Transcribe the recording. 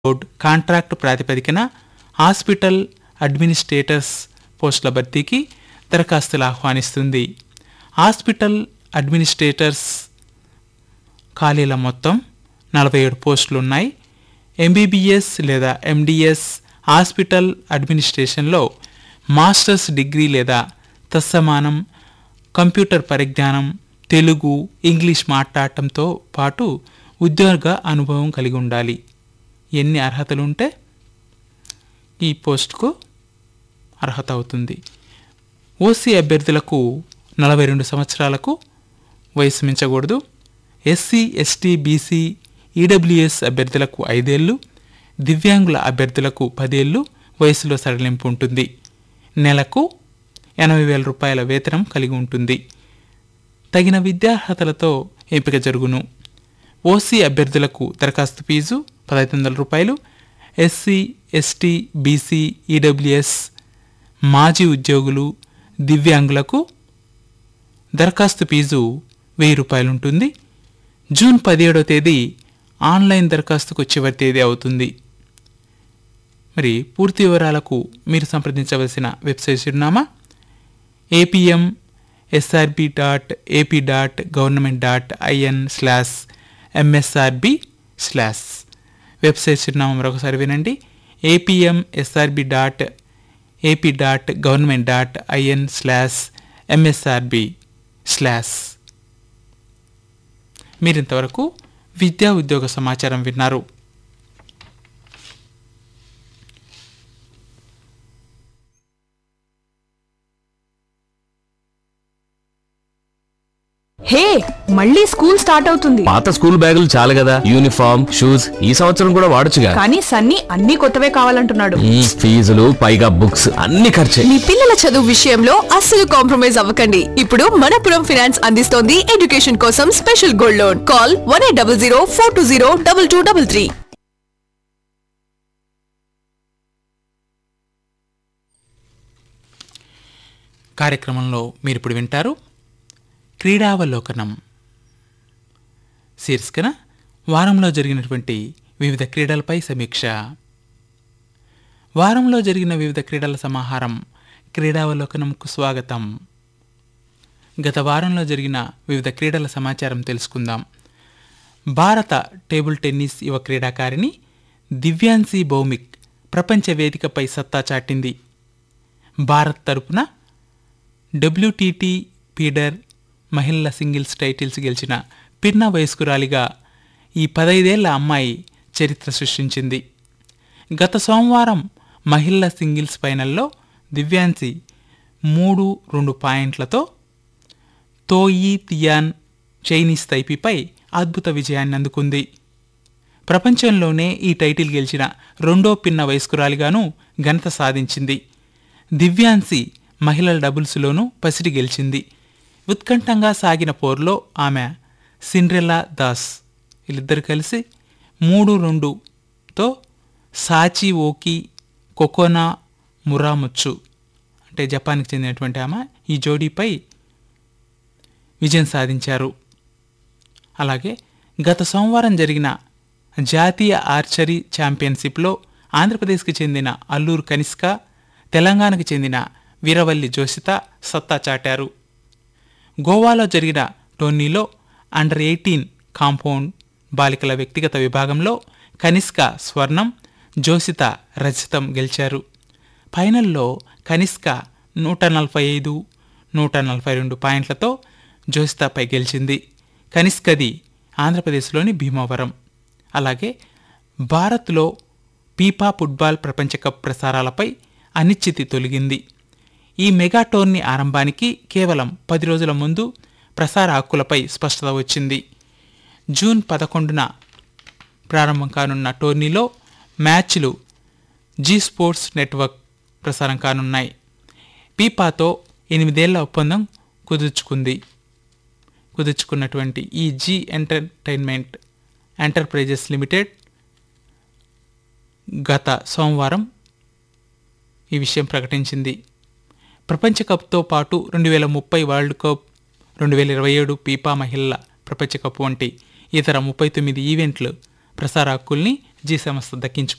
Board contract ప్రాతిపదికన hospital administrators పోస్టుల భర్తీకి దరఖాస్తులు ఆహ్వానిస్తుంది. హాస్పిటల్ అడ్మినిస్ట్రేటర్స్ ఖాళీల మొత్తం 47 పోస్టులున్నాయి. ఎంబీబీఎస్ లేదా ఎండిఎస్ హాస్పిటల్ అడ్మినిస్ట్రేషన్లో మాస్టర్స్ డిగ్రీ లేదా తత్సమానం, కంప్యూటర్ పరిజ్ఞానం, తెలుగు, ఇంగ్లీష్ మాట్లాడటంతో పాటు ఉద్యోగ అనుభవం కలిగి ఉండాలి. ఎన్ని అర్హతలు ఉంటే ఈ పోస్టుకు అర్హత అవుతుంది. ఓసీ అభ్యర్థులకు 42 సంవత్సరాలకు వయసు మించకూడదు. ఎస్సీ, ఎస్టీ, బీసీ, ఈడబ్ల్యూఎస్ అభ్యర్థులకు 5 ఏళ్ళు, దివ్యాంగుల అభ్యర్థులకు 10 ఏళ్ళు వయసులో సడలింపు ఉంటుంది. నెలకు 80,000 రూపాయల వేతనం కలిగి ఉంటుంది. తగిన విద్యార్హతలతో ఎంపిక జరుగును. ఓసీ అభ్యర్థులకు దరఖాస్తు ఫీజు 1,500 రూపాయలు. ఎస్సీ, ఎస్టీ, బీసీ, ఈడబ్ల్యూఎస్, మాజీ ఉద్యోగులు, దివ్యాంగులకు దరఖాస్తు ఫీజు 1,000 రూపాయలు ఉంటుంది. జూన్ 17వ తేదీ ఆన్లైన్ దరఖాస్తుకు చివరి తేదీ అవుతుంది. మరి పూర్తి వివరాలకు మీరు సంప్రదించవలసిన వెబ్సైట్ చిరునామా apmsrb.ap.government.in/msrb/ వెబ్సైట్ చిరునామా మరొకసారి వినండి. apmsrb.ap.government.in/msrb/. మీరింతవరకు విద్యా ఉద్యోగ సమాచారం విన్నారు. హే, మళ్ళీ స్కూల్ స్టార్ట్ అవుతుంది. పాత స్కూల్ బ్యాగులు చాలు కదా, యూనిఫామ్, షూస్ ఈ సంవత్సరం కూడా వాడొచ్చుగా. కానీ సన్నీ అన్ని కొత్తవే కావాలంటున్నాడు. ఫీజులు పైగా బుక్స్ అన్ని ఖర్చే. మీ పిల్లల చదువు విషయంలో అస్సలు కాంప్రమైజ్ అవ్వకండి. ఇప్పుడు మనపురం ఫైనాన్స్ అందిస్తోంది ఎడ్యుకేషన్ కోసం స్పెషల్ గోల్డ్ లోన్. కాల్ 1800 420 2233. కార్యక్రమంలో మీరిప్పుడు వింటారు క్రీడావలోకనం శీర్షికన వారంలో జరిగినటువంటి వివిధ క్రీడలపై సమీక్ష. వారంలో జరిగిన వివిధ క్రీడల సమాహారం క్రీడావలోకనంకు స్వాగతం. గత వారంలో జరిగిన వివిధ క్రీడల సమాచారం తెలుసుకుందాం. భారత టేబుల్ టెన్నిస్ యువ క్రీడాకారిణి దివ్యాన్సీ భౌమిక్ ప్రపంచ వేదికపై సత్తా చాటింది. భారత్ తరపున WTT ఫీడర్ మహిళల సింగిల్స్ టైటిల్స్ గెలిచిన పిన్న వయస్కురాలిగా ఈ 15 ఏళ్ల అమ్మాయి చరిత్ర సృష్టించింది. గత సోమవారం మహిళల సింగిల్స్ ఫైనల్లో దివ్యాన్సీ 3-2 పాయింట్లతో తోయి తియాన్ చైనీస్ తైపీపై అద్భుత విజయాన్ని అందుకుంది. ప్రపంచంలోనే ఈ టైటిల్ గెలిచిన రెండో పిన్న వయస్కురాలిగానూ ఘనత సాధించింది. దివ్యాన్సీ మహిళల డబుల్స్లోనూ పసిడి గెలిచింది. ఉత్కంఠంగా సాగిన పోరులో ఆమె సిండ్రెల్లా దాస్ వీళ్ళిద్దరు కలిసి 3-2తో సాచి ఓకి కొకోనా మురాముచ్చు అంటే జపాన్కి చెందినటువంటి ఆమె ఈ జోడీపై విజయం సాధించారు. అలాగే గత సోమవారం జరిగిన జాతీయ ఆర్చరీ ఛాంపియన్షిప్లో ఆంధ్రప్రదేశ్కి చెందిన అల్లూరు కనిష్క, తెలంగాణకు చెందిన వీరవల్లి జోసిత సత్తా చాటారు. గోవాలో జరిగిన టోర్నీలో అండర్ 18 కాంపౌండ్ బాలికల వ్యక్తిగత విభాగంలో కనిష్క స్వర్ణం, జోసిత రజతం గెలిచారు. ఫైనల్లో కనిష్క 145, 142 పాయింట్లతో జోసితపై గెలిచింది. కనిష్కది ఆంధ్రప్రదేశ్లోని భీమవరం. అలాగే భారత్లో ఫీఫా ఫుట్బాల్ ప్రపంచ కప్ ప్రసారాలపై అనిశ్చితి తొలగింది. ఈ మెగా టోర్నీ ఆరంభానికి కేవలం 10 రోజుల ముందు ప్రసార హక్కులపై స్పష్టత వచ్చింది. జూన్ 11న ప్రారంభం కానున్న టోర్నీలో మ్యాచ్లు జీ స్పోర్ట్స్ నెట్వర్క్ ప్రసారం కానున్నాయి. ఫీఫాతో 8 ఏళ్ల ఒప్పందం కుదుర్చుకున్నటువంటి ఈ జీ ఎంటర్టైన్మెంట్ ఎంటర్ప్రైజెస్ లిమిటెడ్ గత సోమవారం ఈ విషయం ప్రకటించింది. ప్రపంచ కప్తో పాటు 2030 వరల్డ్ కప్, 2027 ఫీఫా మహిళల ప్రపంచ కప్ వంటి ఇతర 39 ఈవెంట్లు ప్రసార హక్కుల్ని జీ సంస్థ దక్కించుకుంది.